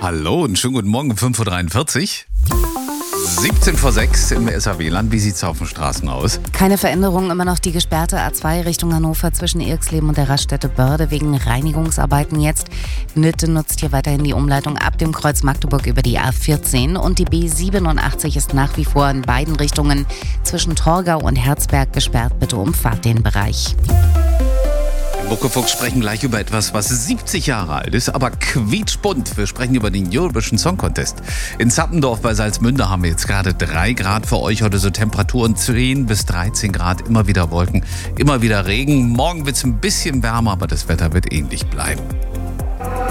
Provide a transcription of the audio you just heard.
Hallo und schönen guten Morgen um 5.43 Uhr. 17 vor 6 im SAW-Land. Wie sieht's auf den Straßen aus? Keine Veränderung, immer noch die gesperrte A2 Richtung Hannover zwischen Irxleben und der Raststätte Börde wegen Reinigungsarbeiten jetzt. Nitte nutzt hier weiterhin die Umleitung ab dem Kreuz Magdeburg über die A14 und die B87 ist nach wie vor in beiden Richtungen zwischen Torgau und Herzberg gesperrt. Bitte umfahrt den Bereich. Muckefuchs sprechen gleich über etwas, was 70 Jahre alt ist, aber quietschbunt. Wir sprechen über den Eurovision Song Contest. In Zappendorf bei Salzmünde haben wir jetzt gerade 3 Grad für euch. Heute so Temperaturen 10 bis 13 Grad. Immer wieder Wolken, immer wieder Regen. Morgen wird es ein bisschen wärmer, aber das Wetter wird ähnlich bleiben.